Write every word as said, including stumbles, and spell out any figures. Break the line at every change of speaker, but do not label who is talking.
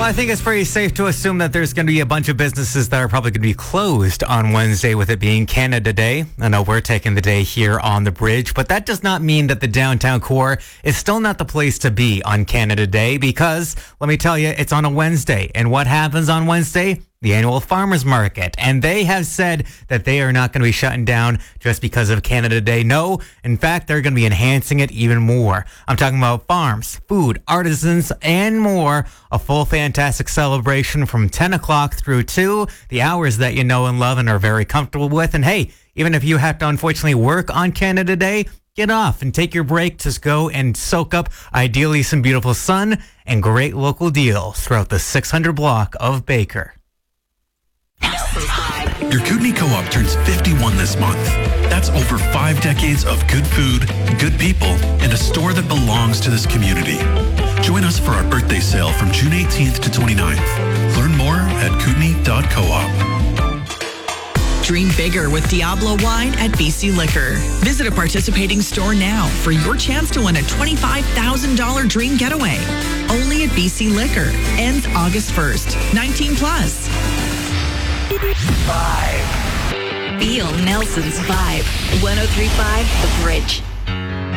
Well, I think it's pretty safe to assume that there's going to be a bunch of businesses that are probably going to be closed on Wednesday, with it being Canada Day. I know we're taking the day here on the bridge, but that does not mean that the downtown core is still not the place to be on Canada Day, because let me tell you, it's on a Wednesday. And what happens on Wednesday? The annual farmers market. And they have said that they are not going to be shutting down just because of Canada Day. No, in fact, they're going to be enhancing it even more. I'm talking about farms, food, artisans, and more. A full fantastic celebration from ten o'clock through two, the hours that you know and love and are very comfortable with. And hey, even if you have to unfortunately work on Canada Day, get off and take your break. Just go and soak up ideally some beautiful sun and great local deals throughout the six hundred block of Baker.
Your Kootenay Co-op turns fifty-one this month. That's over five decades of good food, good people, and a store that belongs to this community. Join us for our birthday sale from June eighteenth to twenty-ninth. Learn more at kootenay dot coop.
Dream bigger with Diablo Wine at B C Liquor. Visit a participating store now for your chance to win a twenty-five thousand dollars dream getaway. Only at B C Liquor. Ends August first. nineteen plus.
Five. Feel Nelson's vibe. one oh three point five The Bridge.